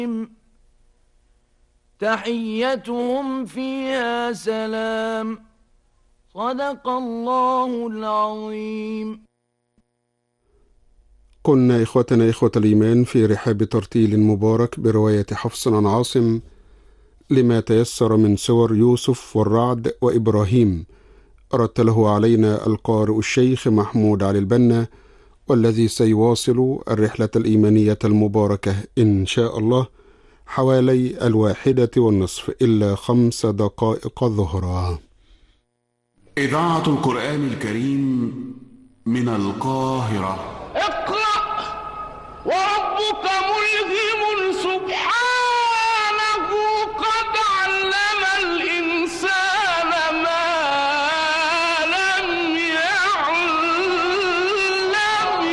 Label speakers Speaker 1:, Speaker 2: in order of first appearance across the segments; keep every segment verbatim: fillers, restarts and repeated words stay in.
Speaker 1: تحيتهم فيها سلام. صدق الله العظيم.
Speaker 2: كنا إخوتنا إخوة الإيمان في رحاب ترتيل مبارك برواية حفص عن عاصم لما تيسر من سور يوسف والرعد وإبراهيم، رتله علينا القارئ الشيخ محمود علي البنا، والذي سيواصل الرحلة الإيمانية المباركة إن شاء الله حوالي الواحدة والنصف إلا خمس دقائق ظهرا.
Speaker 3: إذاعة القرآن الكريم من القاهرة.
Speaker 1: اقرأ وربك ملهم سبحانه قد علم الإنسان ما لم يعلم.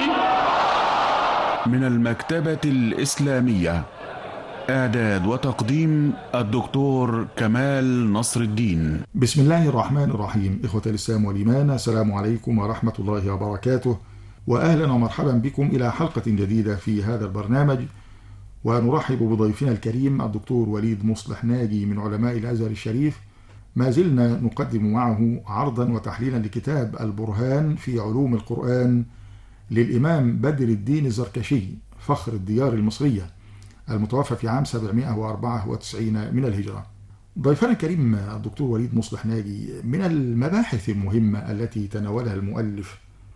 Speaker 3: من المكتبة الإسلامية، إعداد وتقديم الدكتور كمال نصر الدين.
Speaker 4: بسم الله الرحمن الرحيم. إخوة الإسلام والإيمان، السلام عليكم ورحمة الله وبركاته، وأهلا ومرحبا بكم إلى حلقة جديدة في هذا البرنامج. ونرحب بضيفنا الكريم الدكتور وليد مصلح ناجي من علماء الأزهر الشريف. ما زلنا نقدم معه عرضا وتحليلا لكتاب البرهان في علوم القرآن للإمام بدر الدين الزركشي فخر الديار المصرية المتوفى في عام سبعمائة وأربعة وتسعين من الهجرة. ضيفنا الكريم الدكتور وليد مصلح ناجي، من المباحث المهمة التي تناولها المؤلف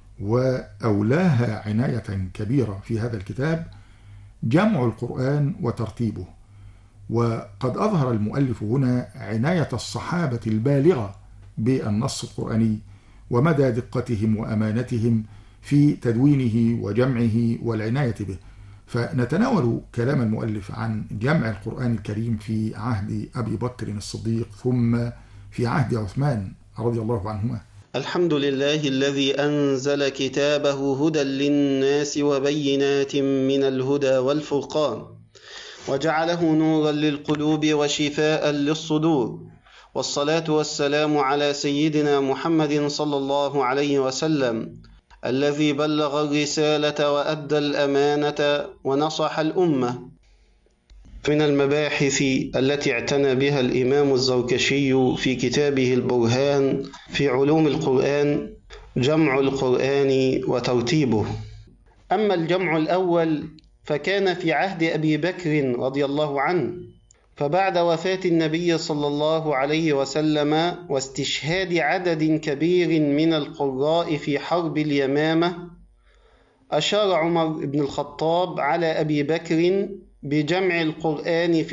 Speaker 4: وأولاها عناية كبيرة في هذا الكتاب جمع القرآن وترتيبه. وقد أظهر المؤلف هنا عناية الصحابة البالغة بالنص القرآني ومدى دقتهم وأمانتهم في تدوينه وجمعه والعناية به. فنتناول كلام المؤلف عن جمع القرآن الكريم في عهد أبي بكر الصديق ثم في عهد عثمان رضي الله عنهما.
Speaker 5: الحمد لله الذي أنزل كتابه هدى للناس وبينات من الهدى والفرقان، وجعله نورا للقلوب وشفاء للصدور، والصلاة والسلام على سيدنا محمد صلى الله عليه وسلم الذي بلغ الرسالة وأدى الأمانة ونصح الأمة. من المباحث التي اعتنى بها الإمام الزركشي في كتابه البرهان في علوم القرآن جمع القرآن وترتيبه. أما الجمع الأول فكان في عهد أبي بكر رضي الله عنه، فبعد وفاة النبي صلى الله عليه وسلم واستشهاد عدد كبير من القراء في حرب اليمامة، أشار عمر بن الخطاب على أبي بكر بجمع القرآن في